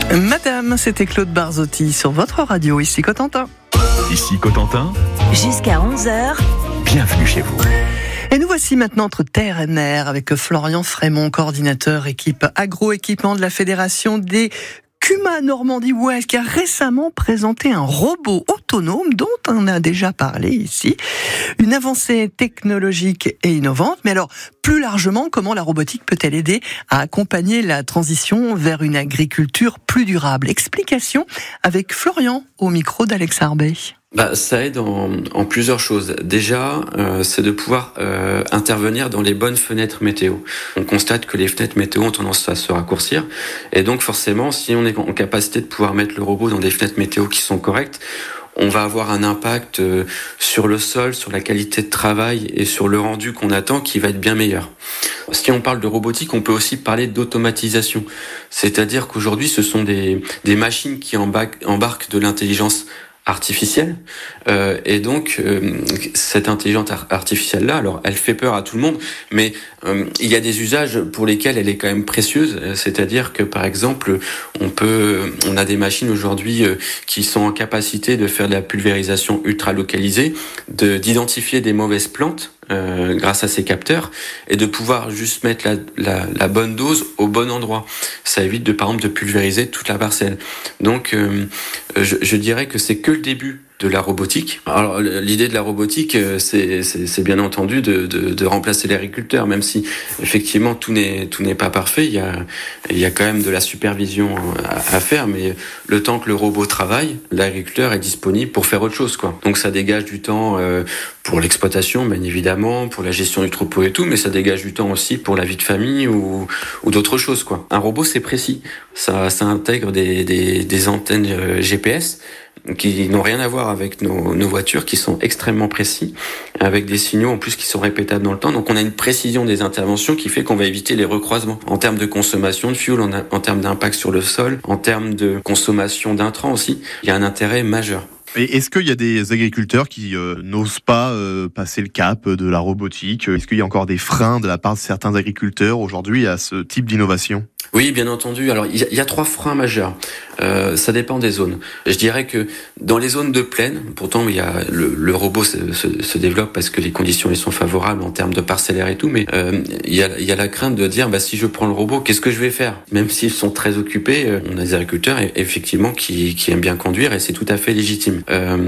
Madame, c'était Claude Barzotti sur votre radio, ici Cotentin. Ici Cotentin. Jusqu'à 11h. Bienvenue chez vous. Et nous voici maintenant entre terre et mer avec Florian Frémont, coordinateur équipe agroéquipement de la Fédération des CUMA Normandie Ouest, qui a récemment présenté un robot autonome dont on a déjà parlé ici. Une avancée technologique et innovante. Mais alors, plus largement, comment la robotique peut-elle aider à accompagner la transition vers une agriculture plus durable? Explication avec Florian au micro d'Alex Arbet. Ça aide en plusieurs choses. Déjà, c'est de pouvoir intervenir dans les bonnes fenêtres météo. On constate que les fenêtres météo ont tendance à se raccourcir. Et donc forcément, si on est en capacité de pouvoir mettre le robot dans des fenêtres météo qui sont correctes, on va avoir un impact sur le sol, sur la qualité de travail et sur le rendu qu'on attend qui va être bien meilleur. Si on parle de robotique, on peut aussi parler d'automatisation. C'est-à-dire qu'aujourd'hui, ce sont des machines qui embarquent de l'intelligence artificielle, et donc cette intelligence artificielle-là, alors elle fait peur à tout le monde, mais il y a des usages pour lesquels elle est quand même précieuse, c'est-à-dire que par exemple on a des machines aujourd'hui qui sont en capacité de faire de la pulvérisation ultra localisée, d'identifier des mauvaises plantes grâce à ces capteurs et de pouvoir juste mettre la bonne dose au bon endroit. Ça évite par exemple de pulvériser toute la parcelle. Donc je dirais que c'est que le début de la robotique. Alors l'idée de la robotique, c'est bien entendu de remplacer l'agriculteur, même si effectivement tout n'est pas parfait. Il y a quand même de la supervision à faire, mais le temps que le robot travaille, l'agriculteur est disponible pour faire autre chose, quoi. Donc ça dégage du temps pour l'exploitation, bien évidemment, pour la gestion du troupeau et tout, mais ça dégage du temps aussi pour la vie de famille ou d'autres choses, quoi. Un robot, c'est précis. Ça intègre des antennes GPS qui n'ont rien à voir avec nos voitures, qui sont extrêmement précis, avec des signaux en plus qui sont répétables dans le temps. Donc on a une précision des interventions qui fait qu'on va éviter les recroisements en termes de consommation de fuel, en termes d'impact sur le sol, en termes de consommation d'intrants aussi. Il y a un intérêt majeur. Et est-ce qu'il y a des agriculteurs qui n'osent pas passer le cap de la robotique? Est-ce qu'il y a encore des freins de la part de certains agriculteurs aujourd'hui à ce type d'innovation? Oui, bien entendu. Alors, il y a 3 freins majeurs. Ça dépend des zones. Je dirais que dans les zones de plaine, pourtant, il y a le robot se développe parce que les conditions y sont favorables en termes de parcellaire et tout, mais il y a la crainte de dire, si je prends le robot, qu'est-ce que je vais faire? Même s'ils sont très occupés, on a des agriculteurs effectivement qui aiment bien conduire et c'est tout à fait légitime.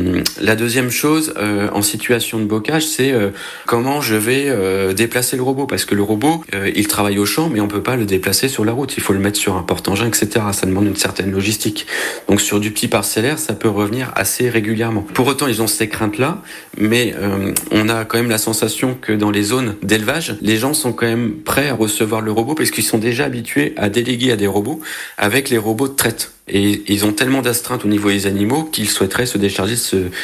La deuxième chose, en situation de bocage, c'est comment je vais déplacer le robot, parce que le robot, il travaille au champ, mais on peut pas le déplacer sur la route. Il faut le mettre sur un porte-engin, etc. Ça demande une certaine logistique. Donc sur du petit parcellaire, ça peut revenir assez régulièrement. Pour autant, ils ont ces craintes-là, mais on a quand même la sensation que dans les zones d'élevage, les gens sont quand même prêts à recevoir le robot parce qu'ils sont déjà habitués à déléguer à des robots avec les robots de traite. Et ils ont tellement d'astreintes au niveau des animaux qu'ils souhaiteraient se décharger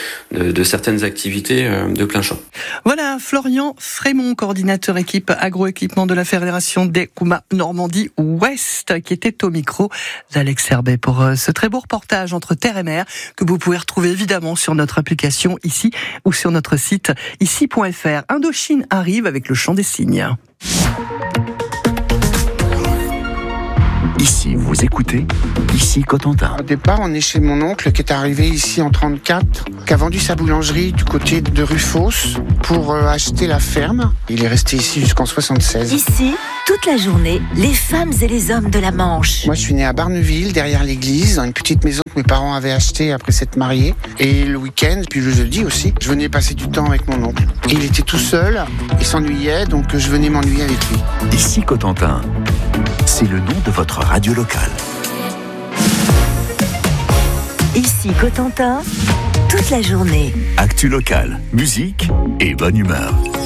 de certaines activités de plein champ. Voilà, Florian Frémont, coordinateur équipe agroéquipement de la Fédération des CUMA Normandie Ouest, qui était au micro d'Alex Herbet pour ce très beau reportage entre terre et mer que vous pouvez retrouver évidemment sur notre application ici ou sur notre site ici.fr. Indochine arrive avec le chant des cygnes. Ici, vous écoutez, ici Cotentin. Au départ, on est chez mon oncle qui est arrivé ici en 34, qui a vendu sa boulangerie du côté de Rufos pour acheter la ferme. Il est resté ici jusqu'en 76. Ici, toute la journée, les femmes et les hommes de la Manche. Moi, je suis né à Barneville, derrière l'église, dans une petite maison que mes parents avaient achetée après s'être mariés. Et le week-end, puis le jeudi aussi, je venais passer du temps avec mon oncle. Il était tout seul, il s'ennuyait, donc je venais m'ennuyer avec lui. Ici Cotentin, c'est le nom de votre radio locale. Ici Cotentin, toute la journée. Actu locale, musique et bonne humeur.